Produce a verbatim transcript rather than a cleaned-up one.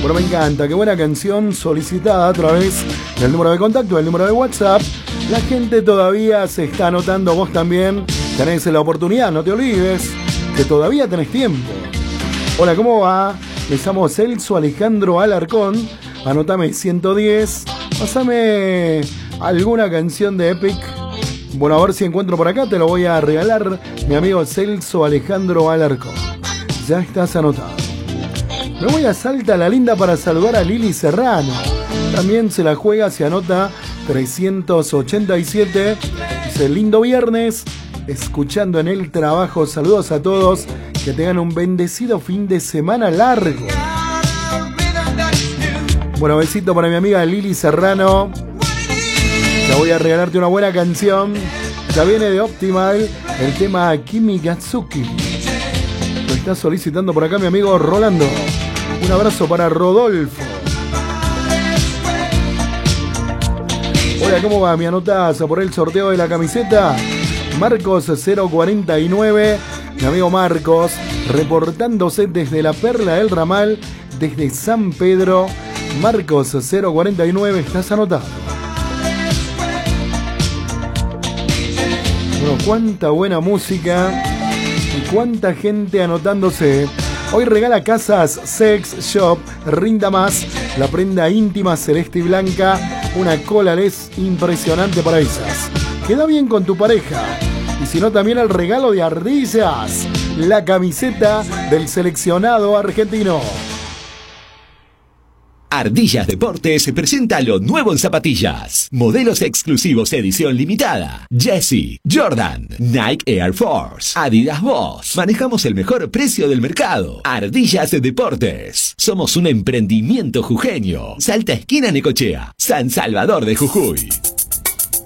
Bueno, me encanta, qué buena canción solicitada a través del número de contacto, del número de WhatsApp. La gente todavía se está anotando, vos también tenés la oportunidad, no te olvides que todavía tenés tiempo. Hola, ¿cómo va? Les llamo Celso Alejandro Alarcón, anotame ciento diez, pasame alguna canción de Epic. Bueno, a ver si encuentro por acá, te lo voy a regalar, mi amigo Celso Alejandro Alarcón. Ya estás anotado. Me voy a Salta la Linda para saludar a Lili Serrano. También se la juega, se anota trescientos ochenta y siete. Dice, lindo viernes, escuchando en el trabajo. Saludos a todos, que tengan un bendecido fin de semana largo. Bueno, besito para mi amiga Lili Serrano. Ya voy a regalarte una buena canción. Ya viene de Optimal el tema Kimi Gatsuki. Lo está solicitando por acá mi amigo Rolando. Un abrazo para Rodolfo. Hola, ¿cómo va? Mi anotaza por el sorteo de la camiseta. Marcos cero cuarenta y nueve. Mi amigo Marcos, reportándose desde la Perla del Ramal, desde San Pedro. Marcos cero cuarenta y nueve, estás anotado. Bueno, cuánta buena música y cuánta gente anotándose. Hoy regala Casas Sex Shop, rinda más, la prenda íntima celeste y blanca, una colales impresionante para esas. Queda bien con tu pareja. Y si no, también el regalo de Ardillas, la camiseta del seleccionado argentino. Ardillas Deportes presenta lo nuevo en zapatillas. Modelos exclusivos edición limitada. Jessie, Jordan, Nike Air Force, Adidas Boss. Manejamos el mejor precio del mercado. Ardillas Deportes. Somos un emprendimiento jujeño. Salta esquina Necochea, San Salvador de Jujuy.